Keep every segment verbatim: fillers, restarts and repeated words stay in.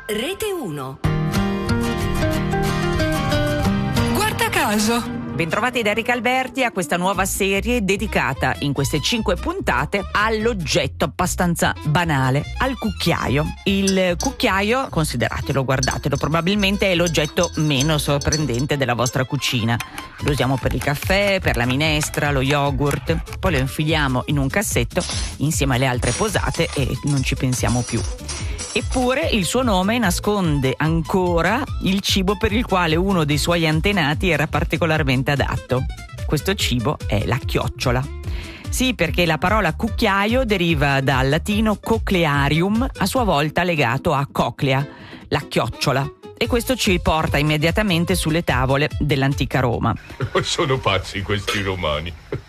Rete uno. Guarda caso. Bentrovati da Enrica Alberti a questa nuova serie dedicata in queste cinque puntate all'oggetto abbastanza banale, al cucchiaio. Il cucchiaio, consideratelo, guardatelo, probabilmente è l'oggetto meno sorprendente della vostra cucina. Lo usiamo per il caffè, per la minestra, lo yogurt, poi lo infiliamo in un cassetto insieme alle altre posate e non ci pensiamo più. Eppure il suo nome nasconde ancora il cibo per il quale uno dei suoi antenati era particolarmente adatto. Questo cibo è la chiocciola. Sì, perché la parola cucchiaio deriva dal latino cochlearium, a sua volta legato a coclea, la chiocciola. E questo ci porta immediatamente sulle tavole dell'antica Roma. Sono pazzi questi romani.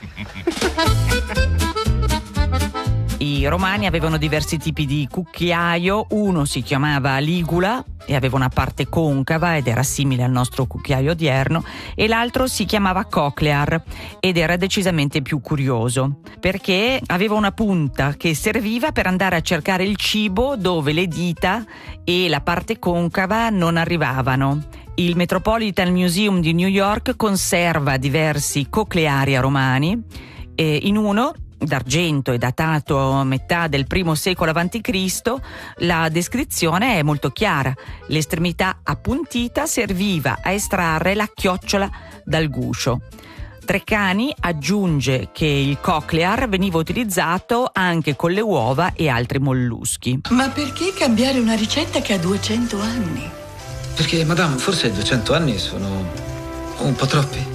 I romani avevano diversi tipi di cucchiaio, uno si chiamava ligula e aveva una parte concava ed era simile al nostro cucchiaio odierno, e l'altro si chiamava cochlear ed era decisamente più curioso perché aveva una punta che serviva per andare a cercare il cibo dove le dita e la parte concava non arrivavano. Il Metropolitan Museum di New York conserva diversi cochlearia romani, e in uno d'argento e datato a metà del primo secolo avanti Cristo, la descrizione è molto chiara. L'estremità appuntita serviva a estrarre la chiocciola dal guscio. Treccani aggiunge che il cochlear veniva utilizzato anche con le uova e altri molluschi. Ma perché cambiare una ricetta che ha duecento anni? Perché, madame, forse duecento anni sono un po' troppi.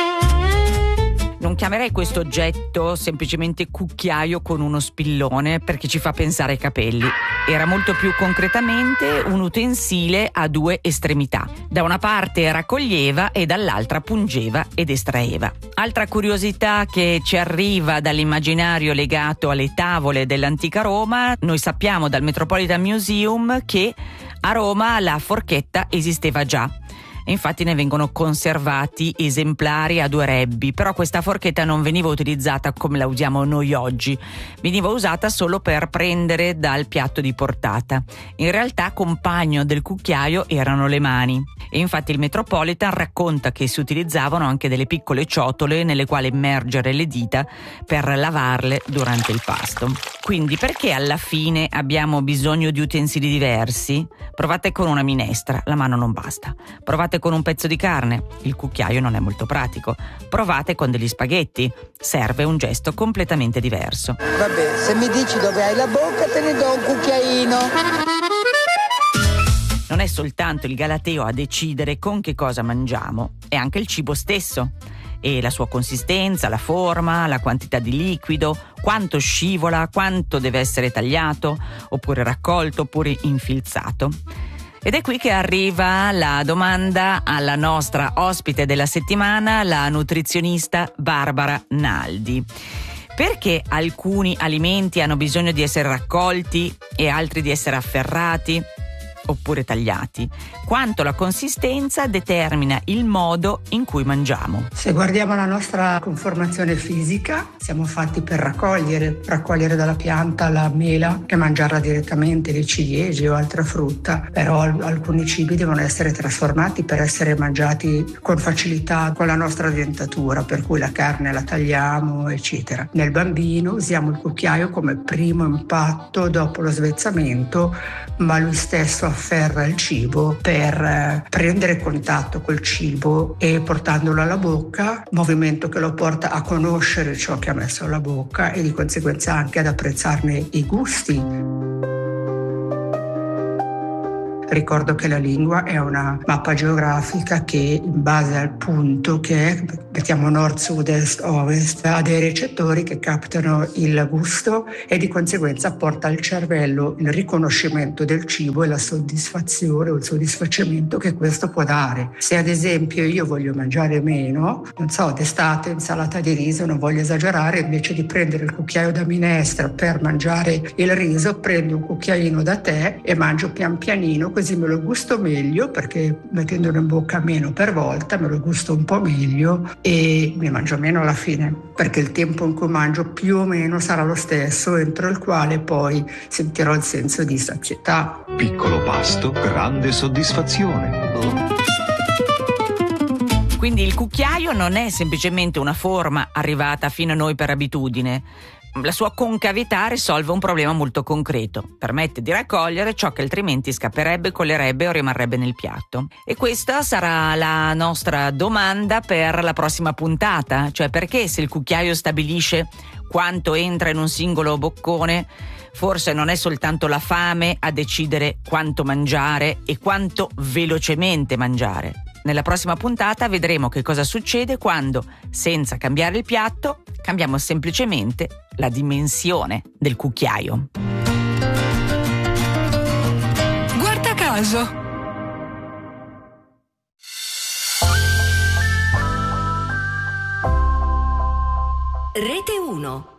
Non chiamerei questo oggetto semplicemente cucchiaio con uno spillone perché ci fa pensare ai capelli. Era molto più concretamente un utensile a due estremità. Da una parte raccoglieva e dall'altra pungeva ed estraeva. Altra curiosità che ci arriva dall'immaginario legato alle tavole dell'antica Roma: noi sappiamo dal Metropolitan Museum che a Roma la forchetta esisteva già. Infatti ne vengono conservati esemplari a due rebbi, però questa forchetta non veniva utilizzata come la usiamo noi oggi, veniva usata solo per prendere dal piatto di portata. In realtà compagno del cucchiaio erano le mani, e infatti il Metropolitan racconta che si utilizzavano anche delle piccole ciotole nelle quali immergere le dita per lavarle durante il pasto. Quindi perché alla fine abbiamo bisogno di utensili diversi? Provate con una minestra, la mano non basta. Provate con un pezzo di carne, il cucchiaio non è molto pratico. Provate con degli spaghetti, serve un gesto completamente diverso. Vabbè, se mi dici dove hai la bocca te ne do un cucchiaino. Non è soltanto il galateo a decidere con che cosa mangiamo, è anche il cibo stesso. E la sua consistenza, la forma, la quantità di liquido, quanto scivola, quanto deve essere tagliato, oppure raccolto, oppure infilzato. Ed è qui che arriva la domanda alla nostra ospite della settimana, la nutrizionista Barbara Naldi. Perché alcuni alimenti hanno bisogno di essere raccolti e altri di essere afferrati oppure tagliati? Quanto la consistenza determina il modo in cui mangiamo? Se guardiamo la nostra conformazione fisica, siamo fatti per raccogliere, raccogliere dalla pianta la mela e mangiarla direttamente, le ciliegie o altra frutta, però alcuni cibi devono essere trasformati per essere mangiati con facilità con la nostra dentatura, per cui la carne la tagliamo, eccetera. Nel bambino usiamo il cucchiaio come primo impatto dopo lo svezzamento, ma lui stesso afferra il cibo per prendere contatto col cibo e portandolo alla bocca, movimento che lo porta a conoscere ciò che ha messo alla bocca e di conseguenza anche ad apprezzarne i gusti. Ricordo che la lingua è una mappa geografica che, in base al punto che è, mettiamo nord, sud, est, ovest, ha dei recettori che captano il gusto e di conseguenza porta al cervello il riconoscimento del cibo e la soddisfazione o il soddisfacimento che questo può dare. Se ad esempio io voglio mangiare meno, non so, d'estate insalata di riso, non voglio esagerare, invece di prendere il cucchiaio da minestra per mangiare il riso, prendo un cucchiaino da tè e mangio pian pianino, così me lo gusto meglio, perché mettendolo in bocca meno per volta me lo gusto un po' meglio e ne mangio meno alla fine, perché il tempo in cui mangio più o meno sarà lo stesso, entro il quale poi sentirò il senso di sazietà. Piccolo pasto, grande soddisfazione. Oh. Quindi il cucchiaio non è semplicemente una forma arrivata fino a noi per abitudine. La sua concavità risolve un problema molto concreto, permette di raccogliere ciò che altrimenti scapperebbe, colerebbe o rimarrebbe nel piatto. E questa sarà la nostra domanda per la prossima puntata, cioè perché se il cucchiaio stabilisce quanto entra in un singolo boccone, forse non è soltanto la fame a decidere quanto mangiare e quanto velocemente mangiare. Nella prossima puntata vedremo che cosa succede quando, senza cambiare il piatto, cambiamo semplicemente la dimensione del cucchiaio. Guarda caso! Rete uno.